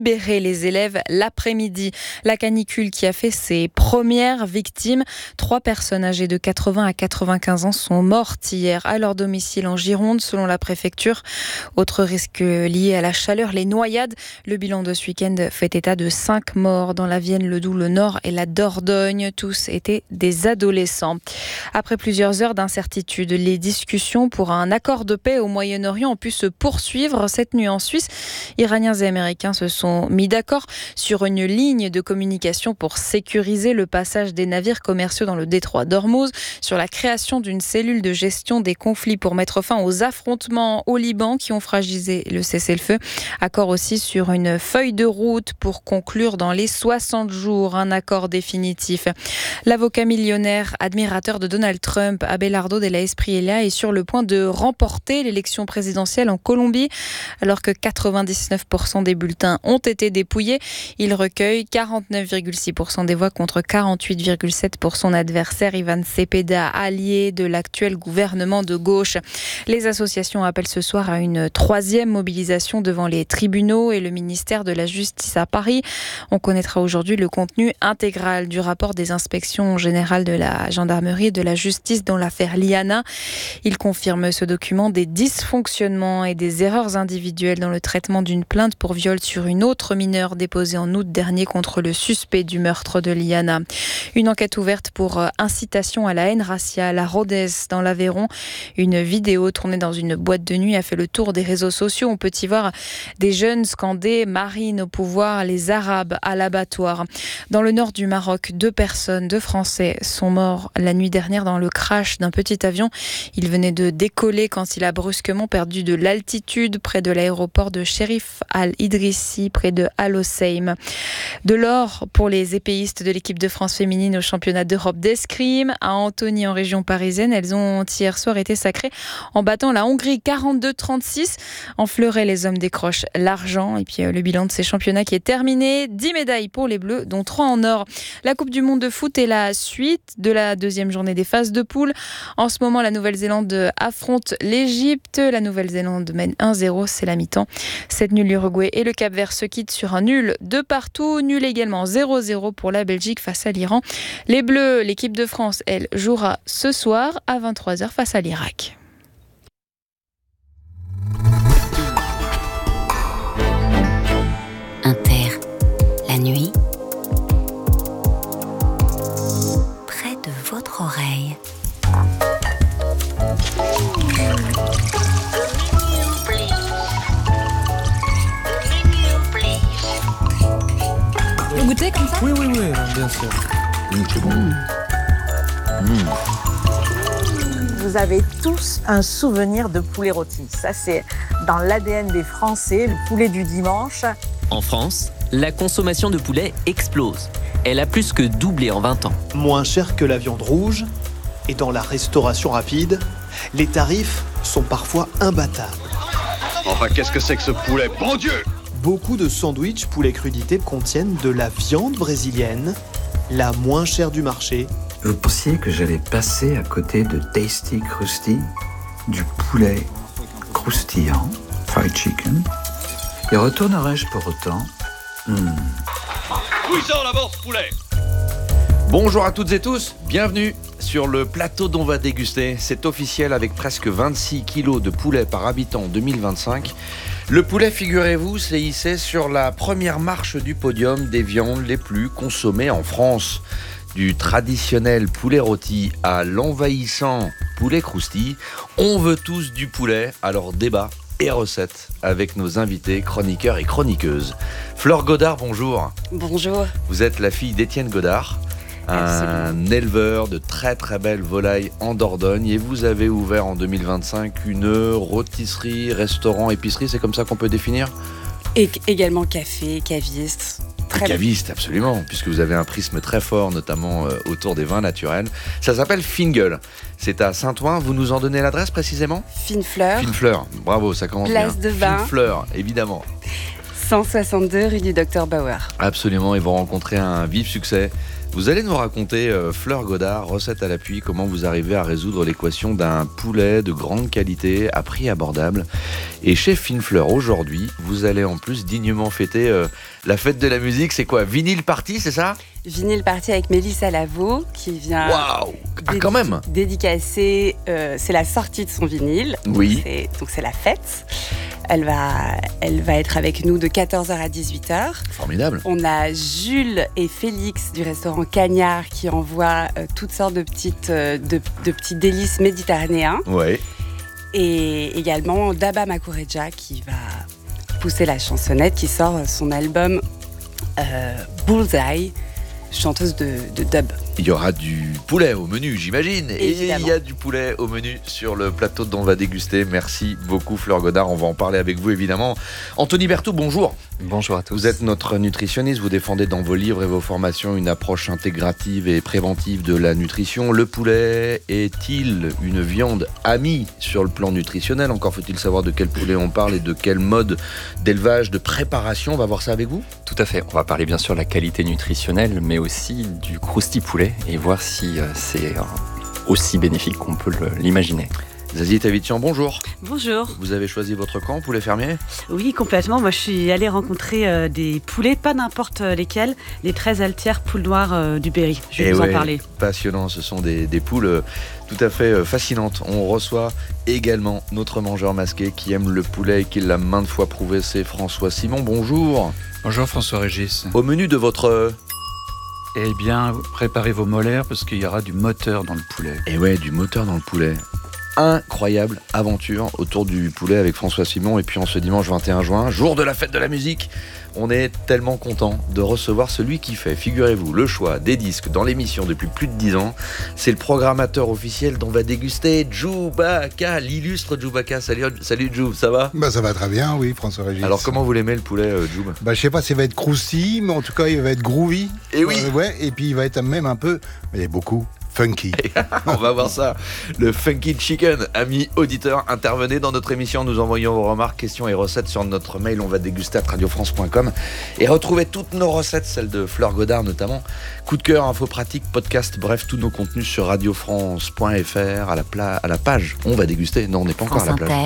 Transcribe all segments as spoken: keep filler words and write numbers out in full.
libérer les élèves l'après-midi. La canicule qui a fait ses premières victimes. Trois personnes âgées de quatre-vingts à quatre-vingt-quinze ans sont mortes hier à leur domicile en Gironde, selon la préfecture. Autre risque lié à la chaleur, les noyades. Le bilan de ce week-end fait état de cinq morts dans la Vienne, le Doubs, le Nord et la Dordogne. Tous étaient des adolescents. Après plusieurs heures d'incertitude, les discussions pour un accord de paix au Moyen-Orient ont pu se poursuivre cette nuit en Suisse. Iraniens et Américains se sont mis d'accord sur une ligne de communication pour sécuriser le passage des navires commerciaux dans le détroit d'Ormuz, sur la création d'une cellule de gestion des conflits pour mettre fin aux affrontements au Liban qui ont fragilisé le cessez-le-feu. Accord aussi sur une feuille de route pour conclure dans les soixante jours un accord définitif. L'avocat millionnaire admirateur de Donald Trump, Abelardo de la Espriella, est sur le point de remporter l'élection présidentielle en Colombie. Alors que quatre-vingt-dix-neuf pour cent des bulletins ont été dépouillés, il recueille quarante-neuf virgule six pour cent des voix contre quarante-huit virgule sept pour cent pour son adversaire Ivan Cepeda, allié de l'actuel gouvernement de gauche. Les associations appellent ce soir à une troisième mobilisation devant les tribunaux et le ministère de la Justice à Paris. On connaîtra aujourd'hui le contenu intégral du rapport des inspections générales de la gendarmerie et de la justice dans l'affaire Liana. Il confirme ce document des dysfonctionnements et des erreurs individuelles dans le traitement d'une plainte pour viol sur une autre mineure déposée en août dernier contre le suspect du meurtre de Liana. Une enquête ouverte pour incitation à la haine raciale à Rodez dans l'Aveyron. Une vidéo tournée dans une boîte de nuit a fait le tour des réseaux sociaux. On peut y voir des jeunes scander « Marine au pouvoir, les Arabes à l'abattoir ». Dans le nord du Maroc, deux personnes, deux Français, sont morts la nuit dernière dans le crash d'un petit avion. Il venait de décoller quand il a brusquement perdu de l'altitude près de l'aéroport de Sherif Al-Idrissi, près de Al Hosseim. De l'or pour les épéistes de l'équipe de France féminine au championnat d'Europe d'escrime à Antony en région parisienne. Elles ont hier soir été sacrées en battant la Hongrie quarante-deux trente-six. En fleuret, les hommes décrochent l'argent. Et puis le bilan de ces championnats qui est terminé. dix médailles pour les Bleus, dont trois en or. La Coupe du Monde de foot est la suite de la deuxième journée des phases de poule. En ce moment, la Nouvelle-Zélande affronte l'Égypte. La Nouvelle-Zélande mène un zéro, c'est la mi-temps. Cette nulle, l'Uruguay et le Cap-Vert se quittent sur un nul de partout. Nul également zéro zéro pour la Belgique face à l'Iran. Les Bleus, l'équipe de France, elle, jouera ce soir à vingt-trois heures face à l'Irak. Inter, la nuit, près de votre oreille. Vous goûtez comme ça ? Oui, oui, oui, bien sûr. Mmh, c'est bon. Mmh. Vous avez tous un souvenir de poulet rôti. Ça, c'est dans l'A D N des Français, le poulet du dimanche. En France, la consommation de poulet explose. Elle a plus que doublé en vingt ans. Moins cher que la viande rouge. Et dans la restauration rapide, les tarifs sont parfois imbattables. Enfin, qu'est-ce que c'est que ce poulet ? Bon Dieu ! Beaucoup de sandwichs poulet crudité contiennent de la viande brésilienne, la moins chère du marché. Vous pensiez que j'allais passer à côté de Tasty Krusty, du poulet croustillant, fried chicken, et retournerai-je pour autant mmh. Où il sort d'abord ce poulet ? Bonjour à toutes et tous, bienvenue sur le plateau dont on va déguster. C'est officiel, avec presque vingt-six kilos de poulet par habitant en deux mille vingt-cinq. Le poulet, figurez-vous, s'est hissé sur la première marche du podium des viandes les plus consommées en France. Du traditionnel poulet rôti à l'envahissant poulet croustille, on veut tous du poulet, alors débat et recettes avec nos invités, chroniqueurs et chroniqueuses. Flore Godard, bonjour. Bonjour. Vous êtes la fille d'Étienne Godard, un éleveur de très très belles volailles en Dordogne, et vous avez ouvert en deux mille vingt-cinq une rôtisserie, restaurant, épicerie, c'est comme ça qu'on peut définir ? Et également café, caviste. Très caviste, bon. Absolument, puisque vous avez un prisme très fort, notamment euh, autour des vins naturels. Ça s'appelle Fingueul. C'est à Saint-Ouen. Vous nous en donnez l'adresse précisément ? Fine Fleur. Fine Fleur, bravo, ça commence Place bien. de Vin. Fine Fleur, évidemment. cent soixante-deux rue du Docteur Bauer. Absolument, ils vont rencontrer un vif succès. Vous allez nous raconter, euh, Fleur Godard, recette à l'appui, comment vous arrivez à résoudre l'équation d'un poulet de grande qualité à prix abordable. Et chez Fine Fleur, aujourd'hui, vous allez en plus dignement fêter euh, la fête de la musique. C'est quoi, Vinyl Party, c'est ça? Vinyl Party avec Mélissa Lavo qui vient Waouh ah, quand même dédicacer, euh, c'est la sortie de son vinyle. Oui. Donc c'est, donc c'est la fête. Elle va, elle va être avec nous de quatorze heures à dix-huit heures. Formidable. On a Jules et Félix du restaurant Cagnard qui envoient euh, toutes sortes de, petites, euh, de, de petits délices méditerranéens. Ouais. Et également Daba Makureja qui va pousser la chansonnette, qui sort son album euh, Bullseye, chanteuse de, de dub. Il y aura du poulet au menu, j'imagine. Évidemment. Et il y a du poulet au menu sur le plateau dont on va déguster. Merci beaucoup Fleur Godard, on va en parler avec vous évidemment. Anthony Berthoud, bonjour. Bonjour à tous. Vous êtes notre nutritionniste, vous défendez dans vos livres et vos formations une approche intégrative et préventive de la nutrition. Le poulet est-il une viande amie sur le plan nutritionnel? Encore faut-il savoir de quel poulet on parle et de quel mode d'élevage, de préparation. On va voir ça avec vous. Tout à fait, on va parler bien sûr de la qualité nutritionnelle, mais aussi du crousty poulet et voir si euh, c'est euh, aussi bénéfique qu'on peut le, l'imaginer. Zazie Tavitian, bonjour. Bonjour. Vous avez choisi votre camp, poulet fermier? Oui, complètement. Moi, je suis allée rencontrer euh, des poulets, pas n'importe lesquels, les treize altières poules noires euh, du Berry. Je vais Et vous ouais, en parler. Passionnant, ce sont des, des poules euh, tout à fait euh, fascinantes. On reçoit également notre mangeur masqué qui aime le poulet et qui l'a maintes fois prouvé, c'est François Simon. Bonjour. Bonjour François Régis. Au menu de votre... Euh... Eh bien, préparez vos molaires parce qu'il y aura du moteur dans le poulet. Et ouais, du moteur dans le poulet. Incroyable aventure autour du poulet avec François Simon. Et puis en ce dimanche vingt et un juin, jour de la fête de la musique, on est tellement content de recevoir celui qui fait, figurez-vous, le choix des disques dans l'émission depuis plus de dix ans. C'est le programmateur officiel dont va déguster Djoubaka, l'illustre Djoubaka. Salut, salut Djoub, ça va? Bah ça va très bien, oui, François Régis. Alors comment vous l'aimez le poulet, euh, Djoub? Bah je sais pas s'il va être crousty, mais en tout cas il va être groovy. Et oui. Euh, ouais, et puis il va être même un peu, mais beaucoup, funky. On va voir ça. Le Funky Chicken, amis auditeurs, intervenez dans notre émission, nous envoyons vos remarques, questions et recettes sur notre mail, on va déguster à radio france point com et retrouver toutes nos recettes, celles de Fleur Godard notamment. Coup de cœur, info pratique, podcast, bref, tous nos contenus sur radio france point f r à la, pla- à la page. On va déguster. Non, on n'est pas France encore à la plage.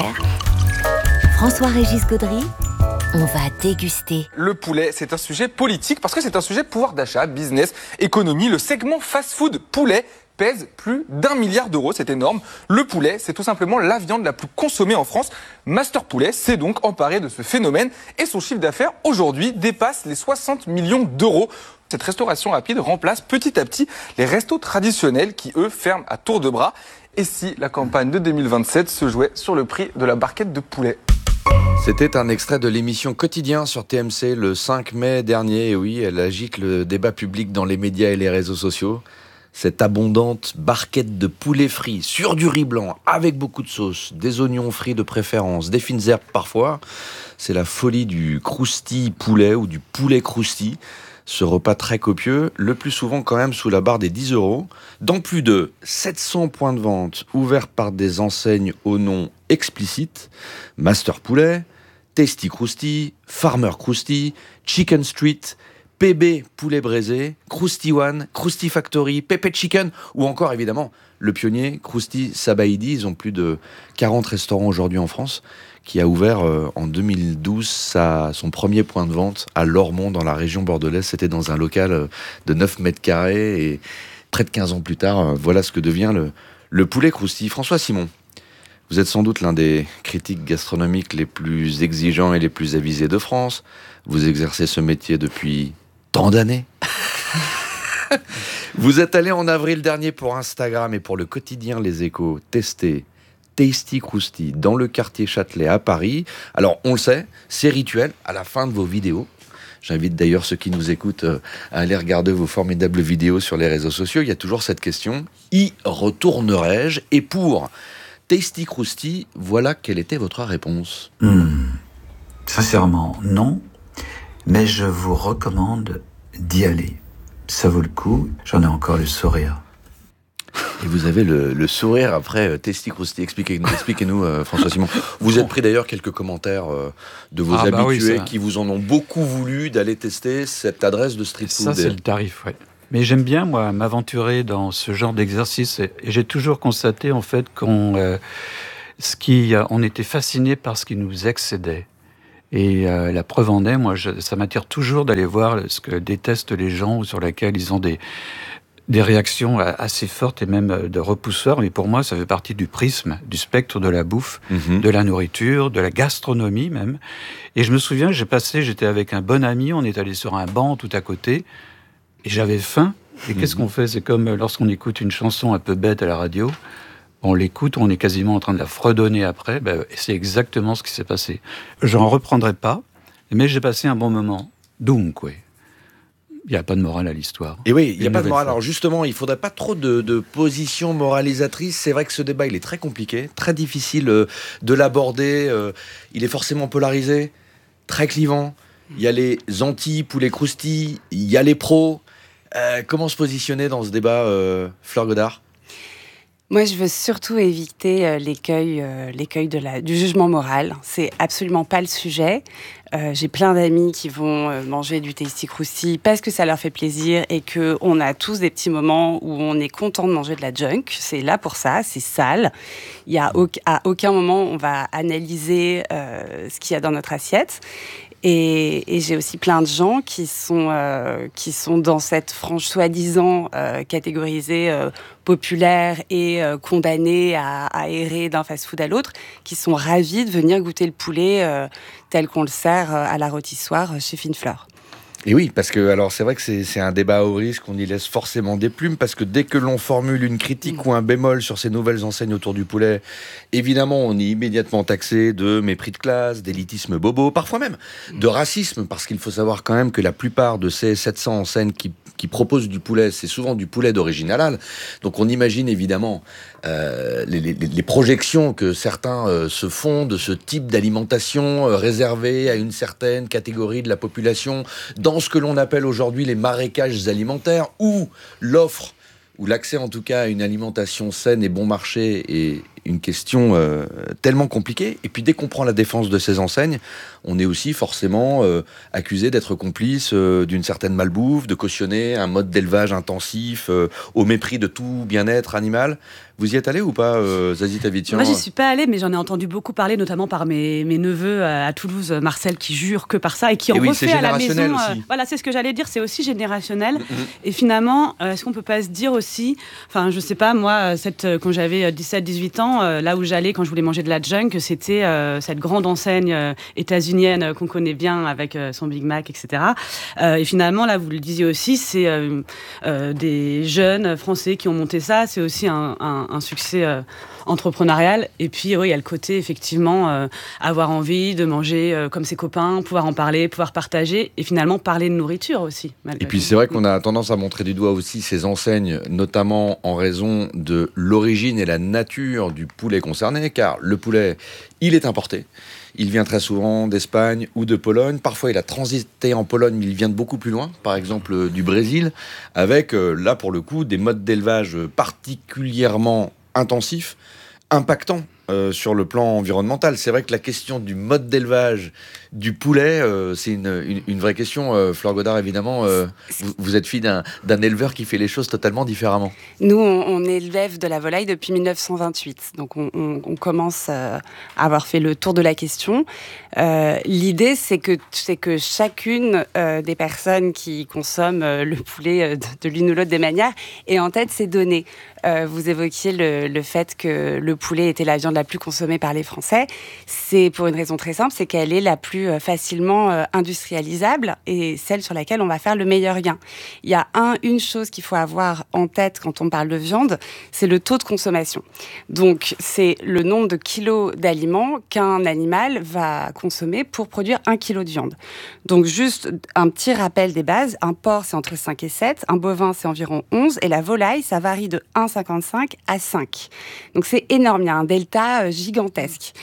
Inter, François-Régis Gaudry, on va déguster. Le poulet, c'est un sujet politique parce que c'est un sujet pouvoir d'achat, business, économie. Le segment fast-food poulet pèse plus d'un milliard d'euros, c'est énorme. Le poulet, c'est tout simplement la viande la plus consommée en France. Master Poulet s'est donc emparé de ce phénomène et son chiffre d'affaires aujourd'hui dépasse les soixante millions d'euros. Cette restauration rapide remplace petit à petit les restos traditionnels qui, eux, ferment à tour de bras. Et si la campagne de deux mille vingt-sept se jouait sur le prix de la barquette de poulet? C'était un extrait de l'émission Quotidien sur T M C le cinq mai dernier. Et oui, elle agite le débat public dans les médias et les réseaux sociaux. Cette abondante barquette de poulet frit sur du riz blanc avec beaucoup de sauce, des oignons frits de préférence, des fines herbes parfois. C'est la folie du crousty poulet ou du poulet crousty. Ce repas très copieux, le plus souvent quand même sous la barre des dix euros, dans plus de sept cents points de vente ouverts par des enseignes au nom explicite: Master Poulet, Tasty Crousty, Farmer Crousty, Chicken Street, P B Poulet Braisé, Crousty One, Crousty Factory, Pepe Chicken ou encore évidemment le pionnier Crousty Sabaïdi. Ils ont plus de quarante restaurants aujourd'hui en France, qui a ouvert euh, en deux mille douze sa, son premier point de vente à Lormont dans la région bordelaise. C'était dans un local euh, de neuf mètres carrés et près de quinze ans plus tard, euh, voilà ce que devient le, le poulet Crousty. François Simon, vous êtes sans doute l'un des critiques gastronomiques les plus exigeants et les plus avisés de France. Vous exercez ce métier depuis tant d'années. Vous êtes allé en avril dernier pour Instagram et pour le quotidien Les Échos tester Tasty Crousty dans le quartier Châtelet à Paris. Alors on le sait, c'est rituel à la fin de vos vidéos. J'invite d'ailleurs ceux qui nous écoutent à aller regarder vos formidables vidéos sur les réseaux sociaux. Il y a toujours cette question: y retournerai-je? Et pour Tasty Crousty, voilà quelle était votre réponse. Mmh. Sincèrement, non. Mais je vous recommande d'y aller. Ça vaut le coup. J'en ai encore le sourire. Et vous avez le, le sourire après euh, Tasty Krusty. Expliquez-nous, expliquez-nous euh, François Simon. Vous êtes pris d'ailleurs quelques commentaires euh, de vos ah, habitués bah oui, qui vous en ont beaucoup voulu d'aller tester cette adresse de street food. Ça, c'est le tarif, oui. Mais j'aime bien, moi, m'aventurer dans ce genre d'exercice. Et j'ai toujours constaté, en fait, qu'on euh, ce qui, euh, on était fasciné par ce qui nous excédait. Et euh, la preuve en est, moi, je, ça m'attire toujours d'aller voir ce que détestent les gens ou sur lesquels ils ont des, des réactions assez fortes et même de repousseurs. Mais pour moi, ça fait partie du prisme, du spectre de la bouffe, mmh. de la nourriture, de la gastronomie même. Et je me souviens, j'ai passé, j'étais avec un bon ami, on est allé sur un banc tout à côté, et j'avais faim. Et mmh. qu'est-ce qu'on fait ? C'est comme lorsqu'on écoute une chanson un peu bête à la radio. On l'écoute, on est quasiment en train de la fredonner après. Ben, c'est exactement ce qui s'est passé. J'en reprendrai pas, mais j'ai passé un bon moment. Donc, oui. Il n'y a pas de morale à l'histoire. Et oui, il n'y a pas de morale. Alors justement, il ne faudrait pas trop de, de positions moralisatrices. C'est vrai que ce débat, il est très compliqué, très difficile euh, de l'aborder. Euh, il est forcément polarisé, très clivant. Il y a les anti-poulet croustilles, il y a les pros. Euh, comment se positionner dans ce débat, euh, Fleur Godard ? Moi, je veux surtout éviter euh, l'écueil, euh, l'écueil de la, du jugement moral. C'est absolument pas le sujet. Euh, j'ai plein d'amis qui vont euh, manger du Tasty Krusty parce que ça leur fait plaisir et qu'on a tous des petits moments où on est content de manger de la junk. C'est là pour ça, c'est sale. Il y a au, à aucun moment on va analyser euh, ce qu'il y a dans notre assiette. Et, et j'ai aussi plein de gens qui sont, euh, qui sont dans cette frange soi-disant euh, catégorisée euh, populaire et euh, condamnée à, à errer d'un fast-food à l'autre, qui sont ravis de venir goûter le poulet euh, tel qu'on le sert euh, à la rôtissoire chez Fine Fleur. Et oui, parce que alors c'est vrai que c'est, c'est un débat au risque, on y laisse forcément des plumes, parce que dès que l'on formule une critique mmh. ou un bémol sur ces nouvelles enseignes autour du poulet, évidemment on est immédiatement taxé de mépris de classe, d'élitisme bobo, parfois même mmh. de racisme, parce qu'il faut savoir quand même que la plupart de ces sept cents enseignes qui, qui proposent du poulet, c'est souvent du poulet d'origine halal. Donc on imagine évidemment euh, les, les, les projections que certains euh, se font de ce type d'alimentation euh, réservée à une certaine catégorie de la population, dans ce que l'on appelle aujourd'hui les marécages alimentaires, où l'offre, ou l'accès en tout cas à une alimentation saine et bon marché est une question euh, tellement compliquée. Et puis dès qu'on prend la défense de ces enseignes, on est aussi forcément euh, accusé d'être complice euh, d'une certaine malbouffe, de cautionner un mode d'élevage intensif euh, au mépris de tout bien-être animal. Vous y êtes allé ou pas, euh, Zazie Tavitian ? Moi, j'y suis pas allée, mais j'en ai entendu beaucoup parler, notamment par mes, mes neveux à Toulouse, Marcel, qui jurent que par ça et qui en et oui, refait à la maison. Aussi. Euh, voilà, c'est ce que j'allais dire, c'est aussi générationnel. Mm-hmm. Et finalement, euh, est-ce qu'on peut pas se dire aussi, enfin, je sais pas, moi, cette, quand j'avais dix-sept dix-huit ans, euh, là où j'allais quand je voulais manger de la junk, c'était euh, cette grande enseigne euh, états-unienne euh, qu'on connaît bien avec euh, son Big Mac, et cetera. Euh, et finalement, là, vous le disiez aussi, c'est euh, euh, des jeunes Français qui ont monté ça. C'est aussi un, un, un succès euh, entrepreneurial. Et puis, oui, il y a le côté, effectivement, euh, avoir envie de manger euh, comme ses copains, pouvoir en parler, pouvoir partager, et finalement parler de nourriture aussi. Et puis, c'est vrai qu'on a tendance à montrer du doigt aussi ces enseignes, notamment en raison de l'origine et la nature du poulet concerné, car le poulet, il est importé. Il vient très souvent d'Espagne ou de Pologne. Parfois, il a transité en Pologne, mais il vient de beaucoup plus loin, par exemple du Brésil, avec, là, pour le coup, des modes d'élevage particulièrement intensifs, impactants euh, sur le plan environnemental. C'est vrai que la question du mode d'élevage du poulet, euh, c'est une, une, une vraie question. Euh, Fleur Godard, évidemment, euh, vous, vous êtes fille d'un, d'un éleveur qui fait les choses totalement différemment. Nous, on, on élève de la volaille depuis mille neuf cent vingt-huit. Donc, on, on, on commence euh, à avoir fait le tour de la question. Euh, l'idée, c'est que, c'est que chacune euh, des personnes qui consomment euh, le poulet de, de l'une ou l'autre des manières ait en tête ces données. Euh, vous évoquiez le, le fait que le poulet était la viande la plus consommée par les Français. C'est pour une raison très simple, c'est qu'elle est la plus facilement euh, industrialisable et celle sur laquelle on va faire le meilleur gain. Il y a un, une chose qu'il faut avoir en tête quand on parle de viande, c'est le taux de consommation. Donc, c'est le nombre de kilos d'aliments qu'un animal va consommer pour produire un kilo de viande. Donc, juste un petit rappel des bases, un porc, c'est entre cinq et sept, un bovin, c'est environ onze, et la volaille, ça varie de un virgule cinquante-cinq à cinq. Donc, c'est énorme, il y a un delta euh, gigantesque.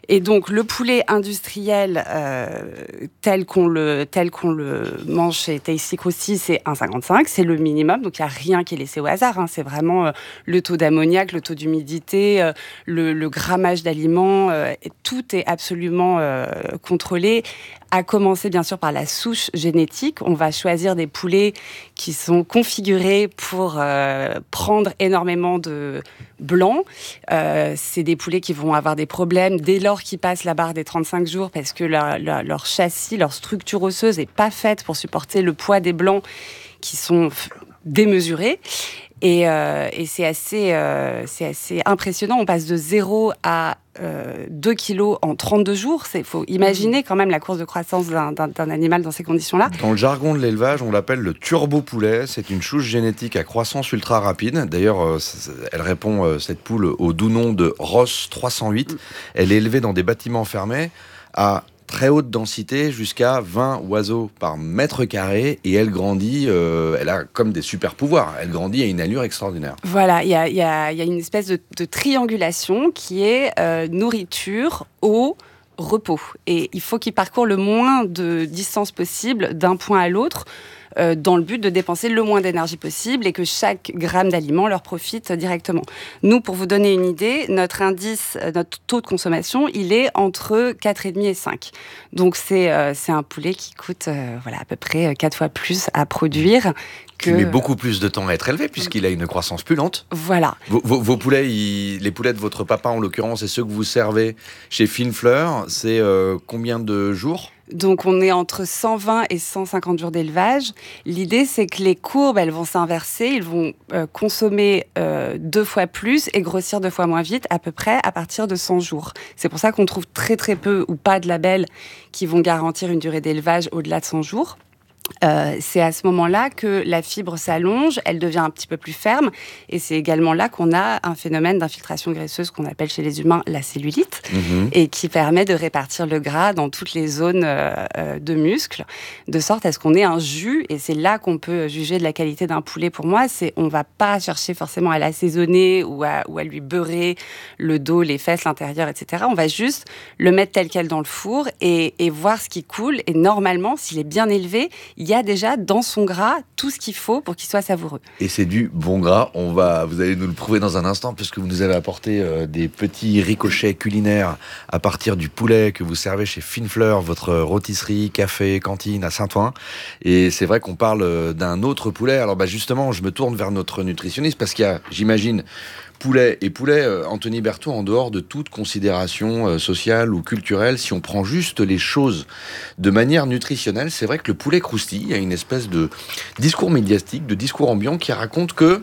Et donc, le poulet industriel, euh, tel qu'on le, tel qu'on le mange chez Tasty Krusty, c'est un virgule cinquante-cinq, c'est le minimum. Donc, il n'y a rien qui est laissé au hasard. Hein. C'est vraiment euh, le taux d'ammoniac, le taux d'humidité, euh, le, le grammage d'aliments. Euh, et tout est absolument euh, contrôlé. À commencer, bien sûr, par la souche génétique. On va choisir des poulets qui sont configurés pour euh, prendre énormément de blanc. Euh, c'est des poulets qui vont avoir des problèmes dès lors qu'ils passent la barre des trente-cinq jours parce que leur, leur, leur châssis, leur structure osseuse n'est pas faite pour supporter le poids des blancs qui sont démesurés. Et, euh, et c'est assez, euh, c'est assez impressionnant. On passe de zéro à euh, deux kilos en trente-deux jours. Il faut imaginer quand même la courbe de croissance d'un, d'un, d'un animal dans ces conditions-là. Dans le jargon de l'élevage, on l'appelle le turbo-poulet. C'est une souche génétique à croissance ultra rapide. D'ailleurs, euh, elle répond, euh, cette poule, au doux nom de Ross trois cent huit. Elle est élevée dans des bâtiments fermés à très haute densité, jusqu'à vingt oiseaux par mètre carré, et elle grandit, euh, elle a comme des super pouvoirs, elle grandit à une allure extraordinaire. Voilà, il y a, y a, y a une espèce de, de triangulation qui est euh, nourriture, eau, repos. Et il faut qu'il parcourt le moins de distance possible d'un point à l'autre, euh, dans le but de dépenser le moins d'énergie possible et que chaque gramme d'aliment leur profite directement. Nous, pour vous donner une idée, notre indice, notre taux de consommation, il est entre quatre virgule cinq et cinq. Donc c'est, euh, c'est un poulet qui coûte euh, voilà, à peu près quatre fois plus à produire. Qui met beaucoup plus de temps à être élevé, puisqu'il a une croissance plus lente. Voilà. Vos, vos, vos poulets, ils, les poulets de votre papa en l'occurrence, et ceux que vous servez chez Fine Fleur, c'est euh, combien de jours ? Donc on est entre cent vingt et cent cinquante jours d'élevage. L'idée, c'est que les courbes, elles vont s'inverser, ils vont euh, consommer euh, deux fois plus et grossir deux fois moins vite, à peu près à partir de cent jours. C'est pour ça qu'on trouve très très peu ou pas de labels qui vont garantir une durée d'élevage au-delà de cent jours. Euh, c'est à ce moment-là que la fibre s'allonge, elle devient un petit peu plus ferme, et c'est également là qu'on a un phénomène d'infiltration graisseuse qu'on appelle chez les humains la cellulite, mmh. et qui permet de répartir le gras dans toutes les zones euh, de muscles, de sorte à ce qu'on ait un jus, et c'est là qu'on peut juger de la qualité d'un poulet. Pour moi, c'est, on va pas chercher forcément à l'assaisonner ou à, ou à lui beurrer le dos, les fesses, l'intérieur, et cetera. On va juste le mettre tel quel dans le four et, et voir ce qui coule, et normalement, s'il est bien élevé, il y a déjà dans son gras tout ce qu'il faut pour qu'il soit savoureux. Et c'est du bon gras. On va, vous allez nous le prouver dans un instant, puisque vous nous avez apporté euh, des petits ricochets culinaires à partir du poulet que vous servez chez Fine Fleur, votre rôtisserie, café, cantine à Saint-Ouen. Et c'est vrai qu'on parle d'un autre poulet. Alors bah justement, je me tourne vers notre nutritionniste, parce qu'il y a, j'imagine, poulet et poulet, euh, Anthony Berthaud, en dehors de toute considération euh, sociale ou culturelle, si on prend juste les choses de manière nutritionnelle, c'est vrai que le poulet croustille a une espèce de discours médiatique, de discours ambiant qui raconte que,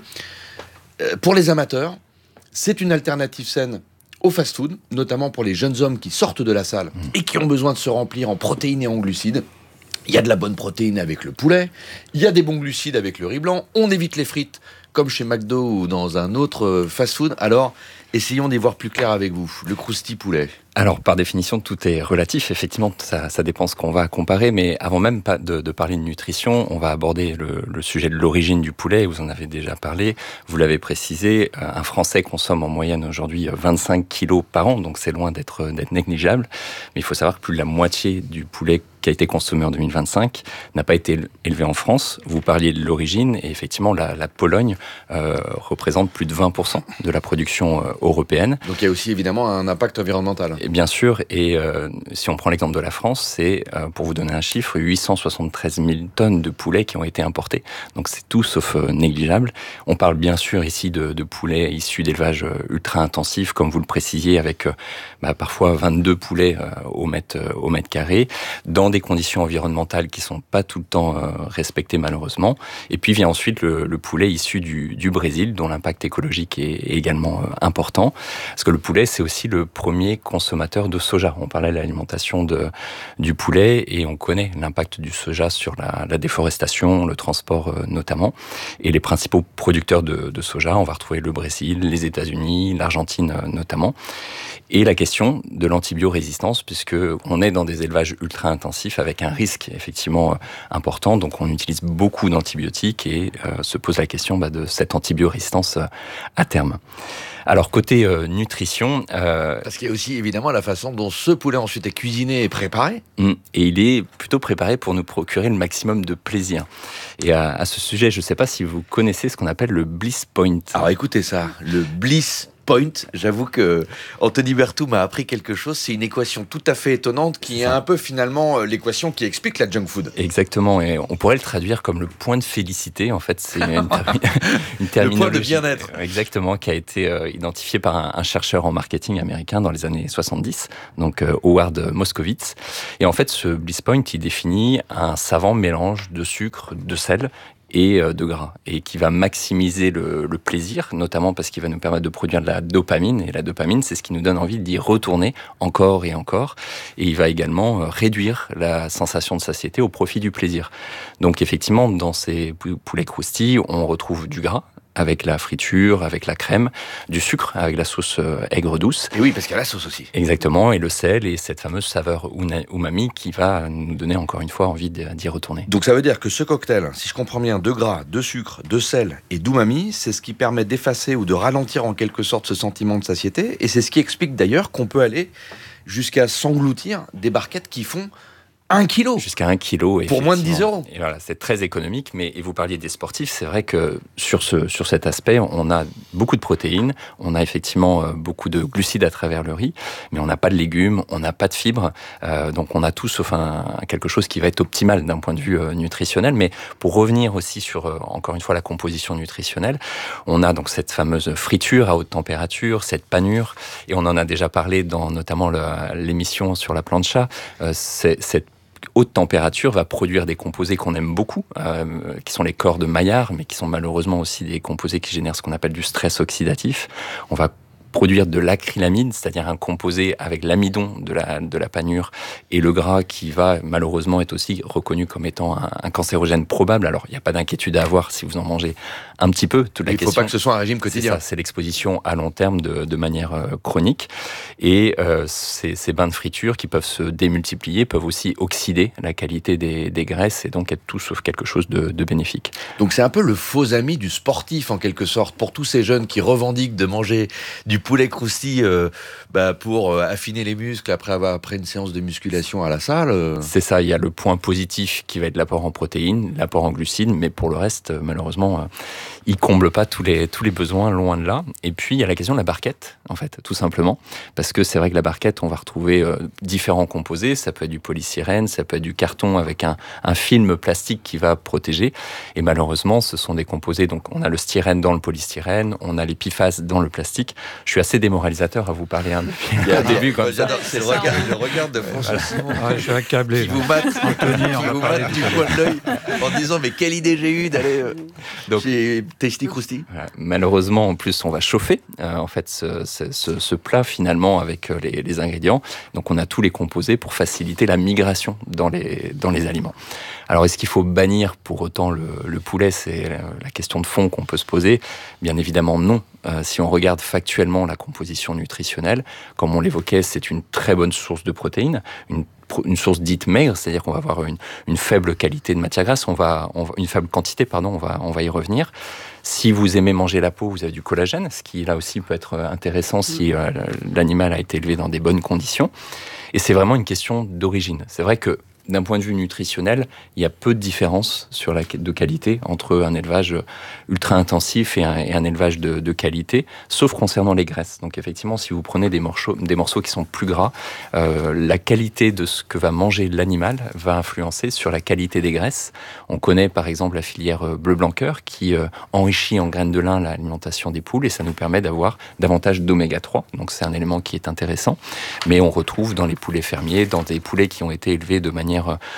euh, pour les amateurs, c'est une alternative saine au fast-food, notamment pour les jeunes hommes qui sortent de la salle mmh. et qui ont besoin de se remplir en protéines et en glucides. Il y a de la bonne protéine avec le poulet, il y a des bons glucides avec le riz blanc, on évite les frites, comme chez McDo ou dans un autre fast-food. Alors, essayons d'y voir plus clair avec vous. Le croustille poulet. Alors, par définition, tout est relatif. Effectivement, ça, ça dépend ce qu'on va comparer. Mais avant même de, de parler de nutrition, on va aborder le, le sujet de l'origine du poulet. Vous en avez déjà parlé. Vous l'avez précisé, un Français consomme en moyenne aujourd'hui vingt-cinq kilos par an. Donc, c'est loin d'être, d'être négligeable. Mais il faut savoir que plus de la moitié du poulet qui a été consommé en deux mille vingt-cinq n'a pas été élevé en France. Vous parliez de l'origine. Et effectivement, la, la Pologne euh, représente plus de vingt pour cent de la production euh, européenne. Donc, il y a aussi évidemment un impact environnemental. Et bien sûr, et euh, si on prend l'exemple de la France, c'est, euh, pour vous donner un chiffre, huit cent soixante-treize mille tonnes de poulets qui ont été importés. Donc c'est tout sauf euh, négligeable. On parle bien sûr ici de, de poulets issus d'élevage euh, ultra intensif, comme vous le précisiez, avec euh, bah, parfois vingt-deux poulets euh, au mètre, euh, au mètre carré, dans des conditions environnementales qui sont pas tout le temps euh, respectées malheureusement. Et puis vient ensuite le, le poulet issu du, du Brésil, dont l'impact écologique est, est également euh, important. Parce que le poulet, c'est aussi le premier consommateur de soja. On parlait de l'alimentation de, du poulet et on connaît l'impact du soja sur la, la déforestation, le transport euh, notamment. Et les principaux producteurs de, de soja, on va retrouver le Brésil, les États-Unis, l'Argentine euh, notamment. Et la question de l'antibiorésistance, puisque on est dans des élevages ultra intensifs avec un risque effectivement euh, important. Donc on utilise beaucoup d'antibiotiques et euh, se pose la question bah, de cette antibiorésistance euh, à terme. Alors côté euh, nutrition... Euh... Parce qu'il y a aussi évidemment la façon dont ce poulet ensuite est cuisiné et préparé. Et il est plutôt préparé pour nous procurer le maximum de plaisir. Et à, à ce sujet, je ne sais pas si vous connaissez ce qu'on appelle le Bliss Point. Alors écoutez ça, le Bliss Point, j'avoue que Anthony Berthoud m'a appris quelque chose. C'est une équation tout à fait étonnante qui est un peu finalement l'équation qui explique la junk food. Exactement, et on pourrait le traduire comme le point de félicité. En fait, c'est une, ter- une terminologie. Le point de bien-être. Exactement, qui a été euh, identifié par un, un chercheur en marketing américain dans les années soixante-dix, donc euh, Howard Moskowitz. Et en fait, ce Bliss Point, il définit un savant mélange de sucre, de sel et de gras, et qui va maximiser le, le plaisir, notamment parce qu'il va nous permettre de produire de la dopamine, et la dopamine, c'est ce qui nous donne envie d'y retourner encore et encore, et il va également réduire la sensation de satiété au profit du plaisir. Donc effectivement, dans ces poulets croustilles, on retrouve du gras, avec la friture, avec la crème, du sucre, avec la sauce aigre douce. Et oui, parce qu'il y a la sauce aussi. Exactement, et le sel, et cette fameuse saveur umami qui va nous donner encore une fois envie d'y retourner. Donc ça veut dire que ce cocktail, si je comprends bien, de gras, de sucre, de sel et d'umami, c'est ce qui permet d'effacer ou de ralentir en quelque sorte ce sentiment de satiété, et c'est ce qui explique d'ailleurs qu'on peut aller jusqu'à s'engloutir des barquettes qui font Un kilo Jusqu'à un kilo. Pour moins de dix euros. Et voilà, c'est très économique. Mais et vous parliez des sportifs, c'est vrai que sur, ce, sur cet aspect, on a beaucoup de protéines, on a effectivement beaucoup de glucides à travers le riz, mais on n'a pas de légumes, on n'a pas de fibres. Euh, donc on a tout sauf un, quelque chose qui va être optimal d'un point de vue euh, nutritionnel. Mais pour revenir aussi sur, euh, encore une fois, la composition nutritionnelle, on a donc cette fameuse friture à haute température, cette panure, et on en a déjà parlé dans notamment le, l'émission sur la plancha, euh, c'est, cette haute température va produire des composés qu'on aime beaucoup, euh, qui sont les corps de Maillard, mais qui sont malheureusement aussi des composés qui génèrent ce qu'on appelle du stress oxydatif. On va produire de l'acrylamide, c'est-à-dire un composé avec l'amidon de la, de la panure et le gras qui va malheureusement être aussi reconnu comme étant un, un cancérogène probable. Alors, il n'y a pas d'inquiétude à avoir si vous en mangez un petit peu. Toute la il ne faut pas que ce soit un régime quotidien. C'est ça, c'est l'exposition à long terme de, de manière euh, chronique. Et euh, ces, ces bains de friture qui peuvent se démultiplier peuvent aussi oxyder la qualité des, des graisses et donc être tout sauf quelque chose de, de bénéfique. Donc c'est un peu le faux ami du sportif en quelque sorte, pour tous ces jeunes qui revendiquent de manger du poulet croustille euh, bah, pour euh, affiner les muscles après avoir après une séance de musculation à la salle. Euh... C'est ça, il y a le point positif qui va être l'apport en protéines, l'apport en glucides, mais pour le reste, euh, malheureusement, euh, il comble pas tous les tous les besoins, loin de là. Et puis il y a la question de la barquette, en fait, tout simplement, parce que c'est vrai que la barquette, on va retrouver euh, différents composés. Ça peut être du polystyrène, ça peut être du carton avec un, un film plastique qui va protéger. Et malheureusement, ce sont des composés. Donc on a le styrène dans le polystyrène, on a l'épiphase dans le plastique. Je suis assez démoralisateur à vous parler hein, depuis le début. Comme ça. C'est le regard, le regard de François Simon. Ah, je suis accablé. Qui vous mate, Anthony, qui vous mate du coin de l'œil en disant mais quelle idée j'ai eue d'aller euh, Donc, chez Tasty Crousty. Voilà. Malheureusement, en plus, on va chauffer euh, en fait ce, ce, ce, ce plat finalement avec les, les ingrédients. Donc on a tous les composés pour faciliter la migration dans les dans les aliments. Alors est-ce qu'il faut bannir pour autant le, le poulet? C'est la, la question de fond qu'on peut se poser. Bien évidemment non. Euh, si on regarde factuellement la composition nutritionnelle, comme on l'évoquait, c'est une très bonne source de protéines, une, une source dite maigre, c'est-à-dire qu'on va avoir une, une faible qualité de matière grasse, on va, on va, une faible quantité, pardon, on va, on va y revenir. Si vous aimez manger la peau, vous avez du collagène, ce qui là aussi peut être intéressant si euh, l'animal a été élevé dans des bonnes conditions. Et c'est vraiment une question d'origine. C'est vrai que d'un point de vue nutritionnel, il y a peu de différence sur la de qualité entre un élevage ultra intensif et un, et un élevage de, de qualité, sauf concernant les graisses. Donc effectivement, si vous prenez des morceaux, des morceaux qui sont plus gras, euh, la qualité de ce que va manger l'animal va influencer sur la qualité des graisses. On connaît par exemple la filière bleu blanc cœur qui euh, enrichit en graines de lin l'alimentation des poules et ça nous permet d'avoir davantage d'oméga trois. Donc c'est un élément qui est intéressant. Mais on retrouve dans les poulets fermiers, dans des poulets qui ont été élevés de manière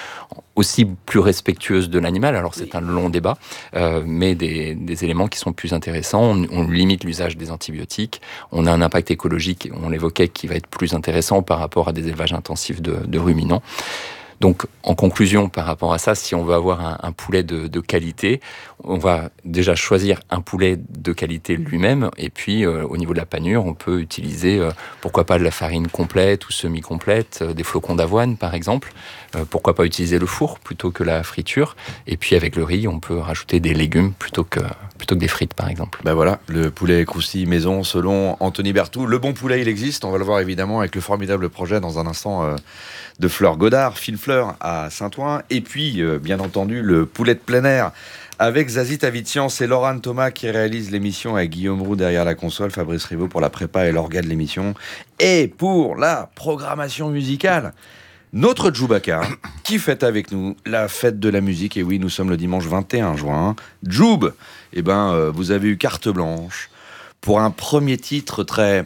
aussi plus respectueuse de l'animal, alors c'est un long débat, euh, mais des, des éléments qui sont plus intéressants. On, on limite l'usage des antibiotiques, on a un impact écologique, on l'évoquait, qui va être plus intéressant par rapport à des élevages intensifs de, de ruminants. Donc, en conclusion, par rapport à ça, si on veut avoir un, un poulet de, de qualité, on va déjà choisir un poulet de qualité lui-même. Et puis, euh, au niveau de la panure, on peut utiliser, euh, pourquoi pas de la farine complète ou semi-complète, euh, des flocons d'avoine, par exemple. Euh, pourquoi pas utiliser le four plutôt que la friture. Et puis, avec le riz, on peut rajouter des légumes plutôt que, plutôt que des frites par exemple. Ben voilà, le poulet croustille maison selon Anthony Berthoud. Le bon poulet, il existe. On va le voir évidemment avec le formidable projet dans un instant euh, de Fleur Godard, Fine Fleur à Saint-Ouen. Et puis, euh, bien entendu, le poulet de plein air avec Zazie Tavitian. C'est Laurent Thomas qui réalise l'émission avec Guillaume Roux derrière la console, Fabrice Rivaud pour la prépa et l'orga de l'émission. Et pour la programmation musicale, notre Djoubaka qui fête avec nous la fête de la musique. Et oui, nous sommes le dimanche vingt et un juin. Djoub, eh ben, euh, vous avez eu carte blanche pour un premier titre très...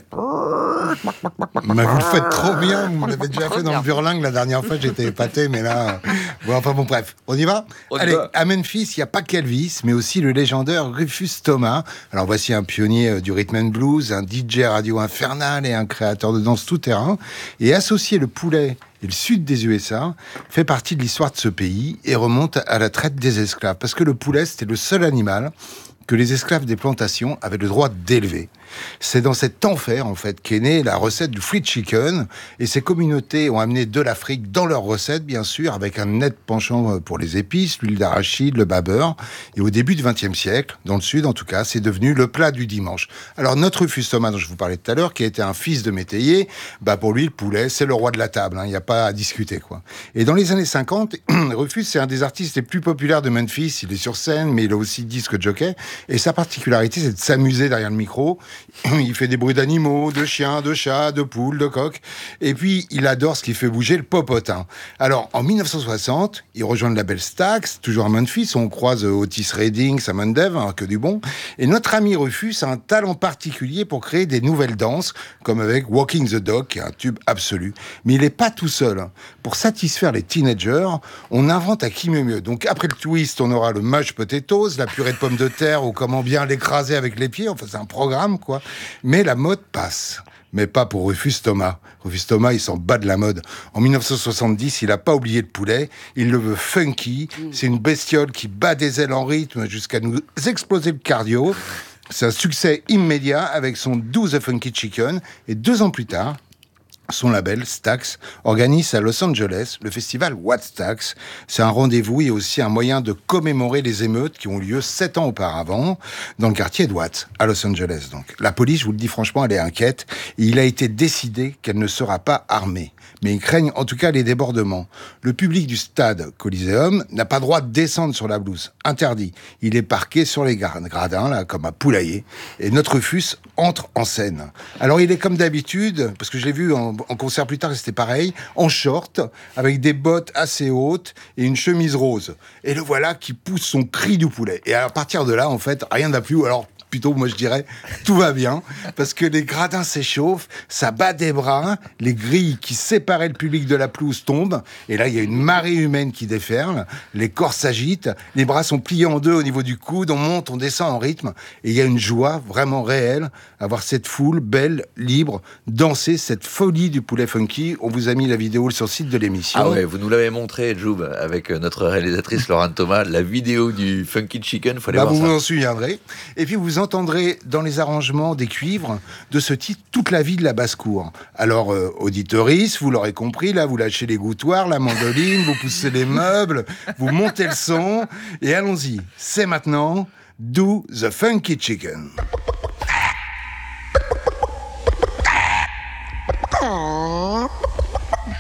Mais vous le faites trop bien, vous l'avez déjà fait dans le Burlingue la dernière fois, j'étais épaté, mais là... Bon, enfin bon, bref, on y va on Allez, va. À Memphis, il n'y a pas qu'Elvis, mais aussi le légendaire Rufus Thomas. Alors voici un pionnier du rhythm and blues, un D J radio infernal et un créateur de danse tout-terrain. Et associer le poulet et le sud des U S A fait partie de l'histoire de ce pays et remonte à la traite des esclaves. Parce que le poulet, c'était le seul animal que les esclaves des plantations avaient le droit d'élever. C'est dans cet enfer, en fait, qu'est née la recette du fried chicken, et ces communautés ont amené de l'Afrique dans leur recette, bien sûr, avec un net penchant pour les épices, l'huile d'arachide, le beurre. Et au début du vingtième siècle, dans le sud en tout cas, c'est devenu le plat du dimanche. Alors notre Rufus Thomas, dont je vous parlais tout à l'heure, qui était un fils de métayer, bah pour lui, le poulet, c'est le roi de la table, il hein, n'y a pas à discuter, quoi. Et dans les années cinquante, Rufus, c'est un des artistes les plus populaires de Memphis. Il est sur scène, mais il a aussi disque jockey, et sa particularité, c'est de s'amuser derrière le micro. Il fait des bruits d'animaux, de chiens, de chats, de poules, de coqs. Et puis, il adore ce qui fait bouger le popotin. Alors, en mille neuf cent soixante, il rejoint le label Stax, toujours à Memphis. On croise Otis Redding, Simon Dev, hein, que du bon. Et notre ami Rufus a un talent particulier pour créer des nouvelles danses, comme avec Walking the Dog, qui est un tube absolu. Mais il n'est pas tout seul. Pour satisfaire les teenagers, on invente à qui mieux mieux. Donc, après le twist, on aura le mashed potatoes, la purée de pommes de terre, ou comment bien l'écraser avec les pieds. Enfin, c'est un programme, quoi. Mais la mode passe. Mais pas pour Rufus Thomas. Rufus Thomas, il s'en bat de la mode. En mille neuf cent soixante-dix, il n'a pas oublié le poulet. Il le veut funky. Mmh. C'est une bestiole qui bat des ailes en rythme jusqu'à nous exploser le cardio. C'est un succès immédiat avec son Do the Funky Chicken. Et deux ans plus tard, son label, Stax, organise à Los Angeles le festival What Stax. C'est un rendez-vous et aussi un moyen de commémorer les émeutes qui ont lieu sept ans auparavant dans le quartier de Watts, à Los Angeles. Donc, la police, je vous le dis franchement, elle est inquiète. Et il a été décidé qu'elle ne sera pas armée. Mais ils craignent en tout cas les débordements. Le public du stade Coliseum n'a pas droit de descendre sur la pelouse. Interdit. Il est parqué sur les gradins, là, comme un poulailler. Et notre Rufus entre en scène. Alors, il est comme d'habitude, parce que je l'ai vu en en concert plus tard, c'était pareil, en short, avec des bottes assez hautes et une chemise rose. Et le voilà qui pousse son cri du poulet. Et à partir de là, en fait, rien n'a plus. Alors, plutôt, moi je dirais, tout va bien, parce que les gradins s'échauffent, ça bat des bras, les grilles qui séparaient le public de la pelouse tombent, et là il y a une marée humaine qui déferle, les corps s'agitent, les bras sont pliés en deux au niveau du coude, on monte, on descend en rythme, et il y a une joie vraiment réelle à voir cette foule belle, libre, danser cette folie du poulet funky. On vous a mis la vidéo sur le site de l'émission. Ah ouais, vous nous l'avez montré, Djoub, avec notre réalisatrice Laurent Thomas, la vidéo du Funky Chicken, il faut aller bah, voir vous ça. Vous en souviendrez. Et puis vous entendrez dans les arrangements des cuivres de ce titre toute la vie de la basse-cour. Alors, euh, auditeuristes, vous l'aurez compris, là, vous lâchez les gouttoirs, la mandoline, vous poussez les meubles, vous montez le son, et allons-y. C'est maintenant Do the Funky Chicken. Oh.